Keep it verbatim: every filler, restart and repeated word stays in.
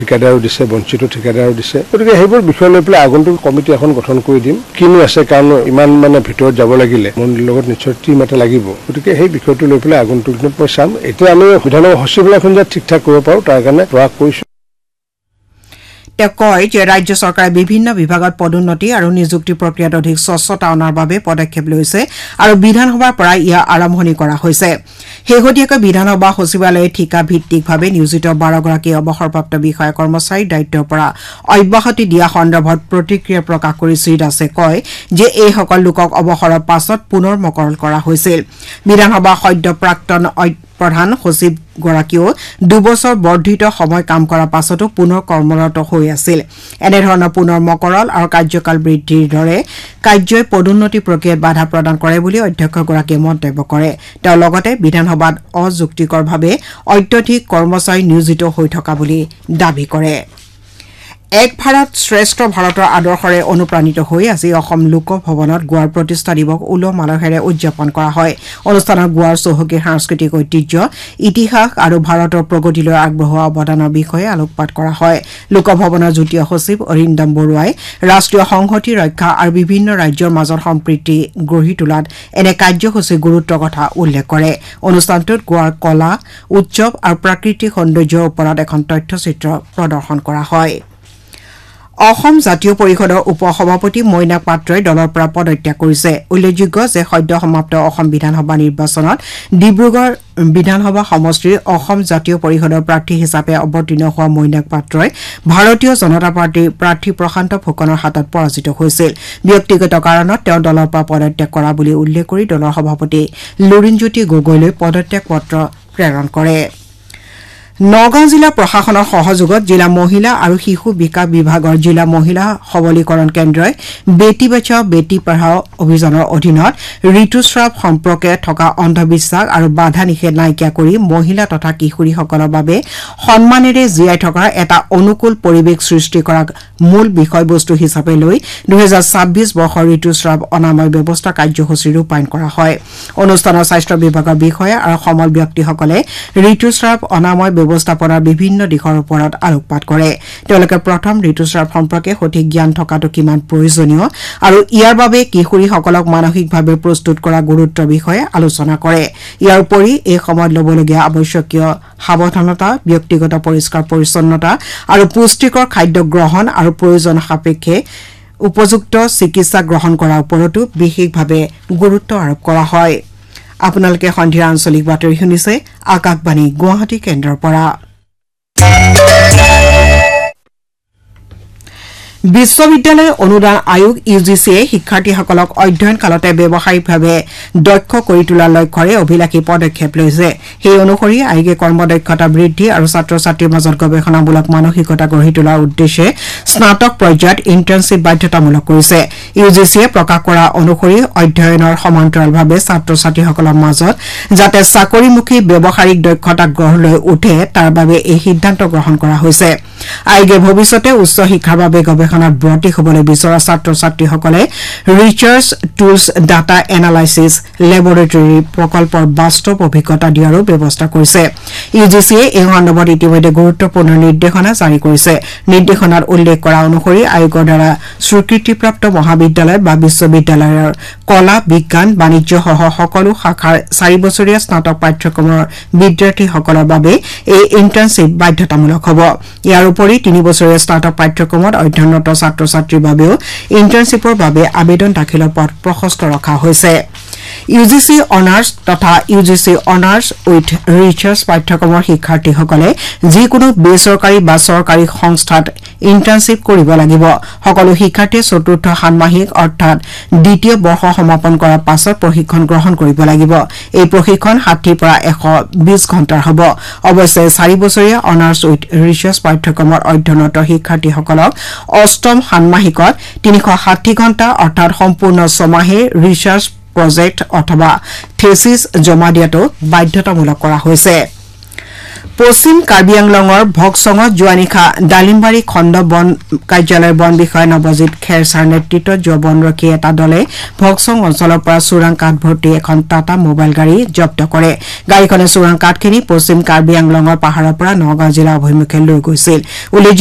ঠিকাদাৰো দিছে বঞ্চিত ঠিকাদাৰো দিছে গতিকে সেইবোৰ বিষয় লৈ পেলাই আগন্তুক কমিটি এখন গঠন কৰি দিম কিনো আছে কাৰণ ইমান মানে ভিতৰত যাব লাগিলে মন্দিৰৰ লগত নিশ্চয় টিম এটা লাগিব গতিকে সেই বিষয়টো লৈ পেলাই আগন্তুক দিনত মই চাম এতিয়া আমি বিধানসভা সচিবালয়খন যে ঠিক ঠাক কৰিব পাৰোঁ তাৰ কাৰণে প্ৰয়াস কৰিছোঁ তেওঁ কয় যে ৰাজ্য চৰকাৰে বিভিন্ন বিভাগত পদোন্নতি আৰু নিযুক্তি প্ৰক্ৰিয়াত অধিক স্বচ্ছতা অনাৰ বাবে পদক্ষেপ লৈছে আৰু বিধানসভাৰ পৰা ইয়াৰ আৰম্ভণি কৰা হৈছে শেহতীয়াকৈ বিধানসভা সচিবালয়ে ঠিকা ভিত্তিকভাৱে নিয়োজিত বাৰগৰাকী অৱসৰপ্ৰাপ্ত বিষয়া কৰ্মচাৰীৰ দায়িত্বৰ পৰা অব্যাহতি দিয়া সন্দৰ্ভত প্ৰতিক্ৰিয়া প্ৰকাশ কৰি শ্ৰীদাসে কয় যে এইসকল লোকক অৱসৰৰ পাছত পুনৰ মকৰল কৰা হৈছিল বিধানসভা সদ্য প্ৰাক্তন প্ৰধান সচিব গৰাকীও দুবছৰ বৰ্ধিত সময় কাম কৰাৰ পাছতো পুনৰ কৰ্মৰত হৈ আছিল এনেধৰণৰ পুনৰ মকৰল আৰু কাৰ্যকাল বৃদ্ধিৰ দৰে কাৰ্যই পদোন্নতি প্ৰক্ৰিয়াত বাধা প্ৰদান কৰে বুলি অধ্যক্ষগৰাকীয়ে মন্তব্য কৰে তেওঁ লগতে বিধানসভাত অযুক্তিকৰভাৱে অত্যধিক কৰ্মচাৰী নিয়োজিত হৈ থকা বুলি দাবী কৰে এক ভাৰত শ্ৰেষ্ঠ ভাৰতৰ আদৰ্শৰে অনুপ্ৰাণিত হৈ আজি অসম লোক ভৱনত গোৱাৰ প্ৰতিষ্ঠা দিৱস উলহ মালহেৰে উদযাপন কৰা হয় অনুষ্ঠানত গোৱাৰ চহকী সাংস্কৃতিক ঐতিহ্য ইতিহাস আৰু ভাৰতৰ প্ৰগতিলৈ আগবঢ়োৱা অৱদানৰ বিষয়ে আলোকপাত কৰা হয় লোক ভৱনৰ যুটীয়া সচিব অৰিন্দম বৰুৱাই ৰাষ্ট্ৰীয় সংহতি ৰক্ষা আৰু বিভিন্ন ৰাজ্যৰ মাজত সম্প্ৰীতি গঢ়ি তোলাত এনে কাৰ্যসূচীৰ গুৰুত্বৰ কথা উল্লেখ কৰে অনুষ্ঠানটোত গোৱাৰ কলা উৎসৱ আৰু প্ৰাকৃতিক সৌন্দৰ্যৰ ওপৰত এখন তথ্যচিত্ৰ প্ৰদৰ্শন কৰা হয় অসম জাতীয় পৰিষদৰ উপ সভাপতি মৈনাক পাত্ৰই দলৰ পৰা পদত্যাগ কৰিছে উল্লেখযোগ্য যে সদ্য সমাপ্ত অসম বিধানসভা নিৰ্বাচনত ডিব্ৰুগড় বিধানসভা সমষ্টিৰ অসম জাতীয় পৰিষদৰ প্ৰাৰ্থী হিচাপে অৱতীৰ্ণ হোৱা মৈনাক পাত্ৰই ভাৰতীয় জনতা পাৰ্টীৰ প্ৰাৰ্থী প্ৰশান্ত ফুকনৰ হাতত পৰাজিত হৈছিল ব্যক্তিগত কাৰণত তেওঁ দলৰ পৰা পদত্যাগ কৰা বুলি উল্লেখ কৰি দলৰ সভাপতি লুৰিণজ্যোতি গগৈলৈ পদত্যাগ পত্ৰ প্ৰেৰণ কৰে নগাঁও জিলা প্ৰশাসনৰ সহযোগত জিলা মহিলা আৰু শিশু বিকাশ বিভাগৰ জিলা মহিলা সবলীকৰণ কেন্দ্ৰই বেটি বচাও বেটি পঢ়াও অভিযানৰ অধীনত ঋতুস্ৰাৱ সম্পৰ্কে থকা অন্ধবিশ্বাস আৰু বাধা নিষেধ নাইকিয়া কৰি মহিলা তথা কিশোৰীসকলৰ বাবে সন্মানেৰে জীয়াই থকাৰ এটা অনুকূল পৰিৱেশ সৃষ্টি কৰাক মূল বিষয়বস্তু হিচাপে লৈ দুহেজাৰ ছাব্বিছ বৰ্ষৰ ঋতুস্ৰাৱ অনাময় ব্যৱস্থা কাৰ্যসূচী ৰূপায়ণ কৰা হয় অনুষ্ঠানৰ স্বাস্থ্য বিভাগৰ বিষয়া আৰু সমল ব্যক্তিসকলে ঋতুস্ৰাৱ অনাময় ব্যৱস্থাপনাৰ বিভিন্ন দিশৰ ওপৰত আলোকপাত কৰে তেওঁলোকে প্ৰথম ঋতুস্ৰাৱ সম্পৰ্কে সঠিক জ্ঞান থকাটো কিমান প্ৰয়োজনীয় আৰু ইয়াৰ বাবে কিশোৰীসকলক মানসিকভাৱে প্ৰস্তুত কৰা গুৰুত্বৰ বিষয়ে আলোচনা কৰে ইয়াৰ উপৰি এই সময়ত ল'বলগীয়া আৱশ্যকীয় সাৱধানতা ব্যক্তিগত পৰিষ্কাৰ পৰিচ্ছন্নতা আৰু পুষ্টিকৰ খাদ্য গ্ৰহণ আৰু প্ৰয়োজন সাপেক্ষে উপযুক্ত চিকিৎসা গ্ৰহণ কৰাৰ ওপৰতো বিশেষভাৱে গুৰুত্ব আৰোপ কৰা হয় আপোনালোকে সন্ধিয়া আঞ্চলিক বাতৰি শুনিছে আকাশবাণী গুৱাহাটী কেন্দ্ৰৰ পৰা বিশ্ববিদ্যালয় অনুদান আয়োগ ইউ জি চিয়ে শিক্ষাৰ্থীসকলক অধ্যয়ন কালতে ব্যৱসায়িকভাৱে দক্ষ কৰি তোলাৰ লক্ষ্যৰে অভিলাষী পদক্ষেপ লৈছে সেই অনুসৰি আয়োগে কৰ্মদক্ষতা বৃদ্ধি আৰু ছাত্ৰ ছাত্ৰীৰ মাজত গৱেষণামূলক মানসিকতা গঢ়ি তোলাৰ উদ্দেশ্যে স্নাতক পৰ্যায়ত ইণ্টাৰ্ণশ্বিপ বাধ্যতামূলক কৰিছে ইউ জি চিয়ে প্ৰকাশ কৰা অনুসৰি অধ্যয়নৰ সমান্তৰালভাৱে ছাত্ৰ ছাত্ৰীসকলৰ মাজত যাতে চাকৰিমুখী ব্যৱহাৰিক দক্ষতা গঢ় লৈ উঠে তাৰ বাবে এই সিদ্ধান্ত গ্ৰহণ কৰা হৈছে আয়োগে ভৱিষ্যতে উচ্চ শিক্ষাৰ বাবে গৱেষণাত ব্ৰতী হ'বলৈ বিচৰা ছাত্ৰ ছাত্ৰীসকলে research tools data analysis laboratory প্ৰকল্পৰ বাস্তৱ অভিজ্ঞতা দিয়াৰো ব্যৱস্থা কৰিছে ইউ জি চিয়ে এই সন্দৰ্ভত ইতিমধ্যে গুৰুত্বপূৰ্ণ নিৰ্দেশনা জাৰি কৰিছে নিৰ্দেশনাত উল্লেখ কৰা অনুসৰি আয়োগৰ দ্বাৰা স্বীকৃতিপ্ৰাপ্ত মহাবিদ্যালয় বা বিশ্ববিদ্যালয়ৰ কলা বিজ্ঞান বাণিজ্যসহ সকলো শাখাৰ চাৰি বছৰীয়া স্নাতক পাঠ্যক্ৰমৰ বিদ্যাৰ্থীসকলৰ বাবে এই ইণ্টাৰ্ণশ্বিপ বাধ্যতামূলক হ'ব ইয়াৰ উপৰি তিনি বছৰীয়া স্নাতক পাঠ্যক্ৰমত অধ্যয়নৰত ছাত্ৰ ছাত্ৰীৰ বাবেও ইণ্টাৰ্ণশ্বিপৰ বাবে আবেদন দাখিলৰ পথ প্ৰশস্ত ৰখা হৈছে ইউ জি চি অনাৰ্ছ তথা U G C honours with research পাঠ্যক্ৰমৰ শিক্ষাৰ্থীসকলে যিকোনো বেচৰকাৰী বা চৰকাৰী সংস্থাত ইণ্টাৰ্ণশ্বিপ কৰিব লাগিব সকলো শিক্ষাৰ্থীয়ে চতুৰ্থ ষান্মাসিক অৰ্থাৎ দ্বিতীয় বৰ্ষ সমাপন কৰাৰ পাছত প্ৰশিক্ষণ গ্ৰহণ কৰিব লাগিব এই প্ৰশিক্ষণ ষাঠিৰ পৰা এশ বিশ ঘণ্টাৰ হ'ব অৱশ্যে চাৰি বছৰীয়া অনাৰ্ছ উইথ ৰিচাৰ্চ পাঠ্যক্ৰমৰ অধ্যয়নৰত শিক্ষাৰ্থীসকলক অষ্টম ষান্মাসিকত তিনিশ ষাঠি ঘণ্টা অৰ্থাৎ সম্পূৰ্ণ ছমাহী ৰিচাৰ্চ প্ৰজেক্ট অথবা থেচিছ জমা দিয়াটো বাধ্যতামূলক কৰা হৈছে পশ্চিম কাৰ্বি আংলঙৰ ভকচঙত যোৱা নিশা ডালিমবাৰী খণ্ড বন কাৰ্যালয়ৰ বন বিষয়া নৱজিৎ খেৰছাৰ নেতৃত্বত যোৱা বনৰক্ষী এটা দলে ভকচং অঞ্চলৰ পৰা চোৰাং কাঠ ভৰ্তি এখন টাটা মোবাইল গাড়ী জব্দ কৰে গাড়ীখনে চোৰাং কাঠখিনি পশ্চিম কাৰ্বি আংলঙৰ পাহাৰৰ পৰা নগাঁও জিলা অভিমুখে লৈ গৈছিল